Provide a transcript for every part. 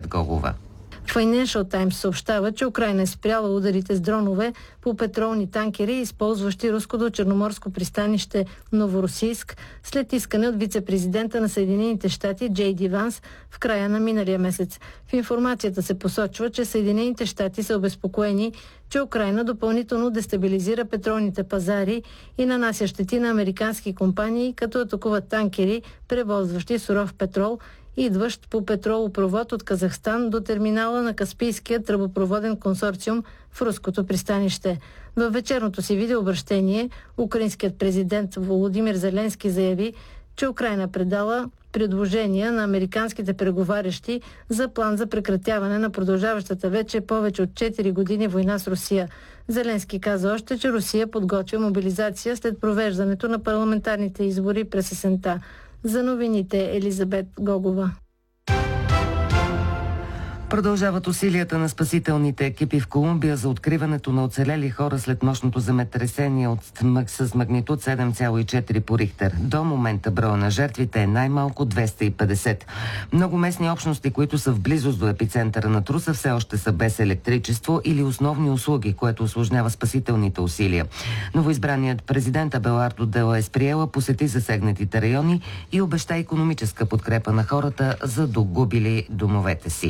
Елизабет Гогова. Financial Times съобщава, че Украйна е спряла ударите с дронове по петролни танкери, използващи руското черноморско пристанище Новоросийск, след искане от вице-президента на Съединените щати Джей Ди Ванс в края на миналия месец. В информацията се посочва, че Съединените щати са обезпокоени, че Украйна допълнително дестабилизира петролните пазари и нанася щети на американски компании, като атакуват танкери, превозващи суров петрол, идващ по петролопровод от Казахстан до терминала на Каспийския тръбопроводен консорциум в руското пристанище. Във вечерното си видеообращение украинският президент Володимир Зеленски заяви, че Украйна предала предложения на американските преговарящи за план за прекратяване на продължаващата вече повече от 4 години война с Русия. Зеленски каза още, че Русия подготвя мобилизация след провеждането на парламентарните избори през есента. За новините Елизабет Гогова. Продължават усилията на спасителните екипи в Колумбия за откриването на оцелели хора след мощното земетресение с магнитуд 7,4 по Рихтер. До момента броя на жертвите е най-малко 250. Много местни общности, които са в близост до епицентъра на труса, все още са без електричество или основни услуги, което усложнява спасителните усилия. Новоизбраният президент Абелардо де Есприела посети засегнатите райони и обеща икономическа подкрепа на хората, задогубили домовете си.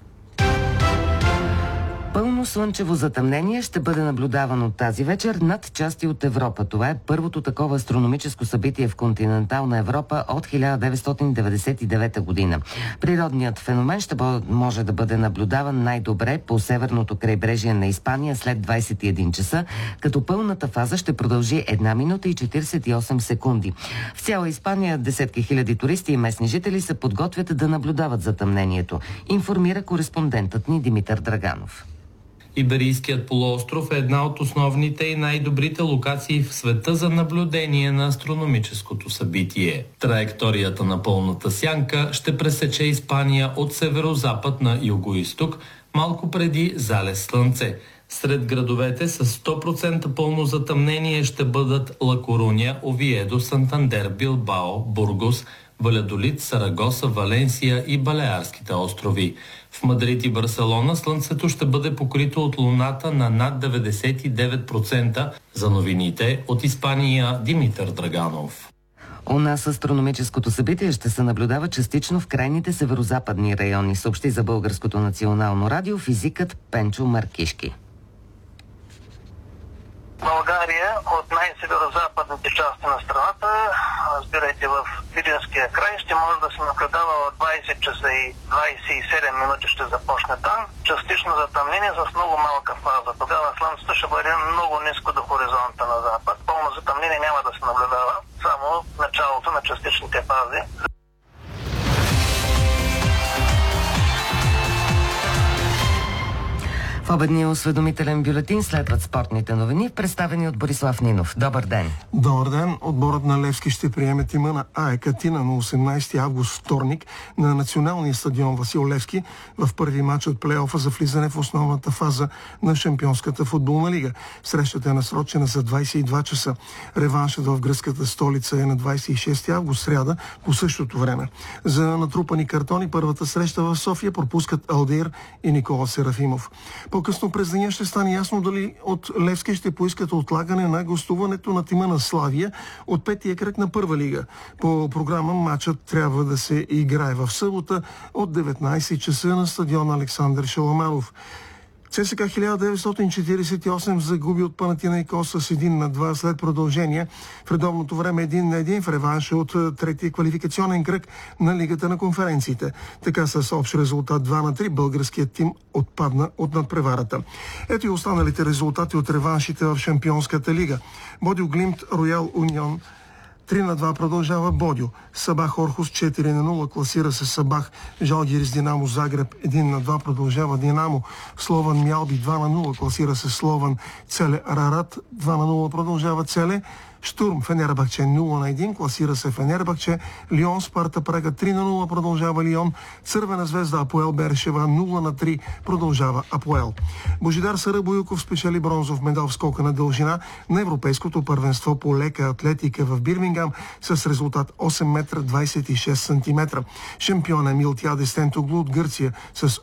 Пълно слънчево затъмнение ще бъде наблюдавано тази вечер над части от Европа. Това е първото такова астрономическо събитие в континентална Европа от 1999 година. Природният феномен ще може да бъде наблюдаван най-добре по северното крайбрежие на Испания след 21 часа, като пълната фаза ще продължи 1 минута и 48 секунди. В цяла Испания десетки хиляди туристи и местни жители се подготвят да наблюдават затъмнението, информира кореспондентът ни Димитър Драганов. Иберийският полуостров е една от основните и най-добрите локации в света за наблюдение на астрономическото събитие. Траекторията на пълната сянка ще пресече Испания от северозапад на югоизток, малко преди залез слънце. Сред градовете с 100% пълно затъмнение ще бъдат Ла Коруня, Овиедо, Сантандер, Билбао, Бургос, Валядолид, Сарагоса, Валенсия и Балеарските острови. В Мадрид и Барселона слънцето ще бъде покрито от луната на над 99%. За новините от Испания Димитър Драганов. У нас астрономическото събитие ще се наблюдава частично в крайните северозападни райони, съобщи за Българското национално радио физикът Пенчо Маркишки. България от най-северо-западните части на страната, разбирайте в Видинския край, ще може да се наблюдава от 20 часа и 27 минути ще започне там. Частично затъмнение с много малка фаза. Тогава слънцето ще бъде много ниско до хоризонта на запад. Пълно затъмнение няма да се наблюдава, само началото на частичните фази. В обедния осведомителен бюлетин следват спортните новини, представени от Борислав Нинов. Добър ден! Добър ден! Отборът на Левски ще приеме тима на АЕК Атина на 18 август вторник на националния стадион Васил Левски в първи матч от плейофа за влизане в основната фаза на Шампионската футболна лига. Срещата е насрочена за 22 часа. Реваншът в гръцката столица е на 26 август, сряда, по същото време. За натрупани картони първата среща в София пропускат Алдеир и Никола Серафимов. По-късно през деня ще стане ясно дали от Левски ще поискат отлагане на гостуването на тима на Славия от петия кръг на първа лига. По програма матчът трябва да се играе в събота от 19 часа на стадион Александър Шаламанов. ЦСКА 1948 загуби от Панатинайкос с 1-2 след продължение. В редовното време 1-1 в реванша от третия квалификационен кръг на Лигата на конференциите. Така с общ резултат 2-3 българският тим отпадна от надпреварата. Ето и останалите резултати от реваншите в Шампионската лига. Бодю Глимт, Роял Унион 3-2 продължава Бодю. Сабах Орхус 4-0 класира се Сабах. Жалгирис Динамо Загреб 1-2 продължава Динамо. Слован Мялби 2-0 класира се Слован. Целе Арарат 2-0 продължава Целе. Штурм Фенербахче 0-1 класира се Фенербахче. Лион Спарта Прага 3-0 продължава Лион. Цървена звезда Апоел Бершева 0-3 продължава Апоел. Божидар Сарабоюков спечели бронзов медал в скока на дължина на Европейското първенство по лека атлетика в Бирмингам с резултат 8 метра 26 сантиметра. Шампион Емил Тиаде Стентоглу от Гърция с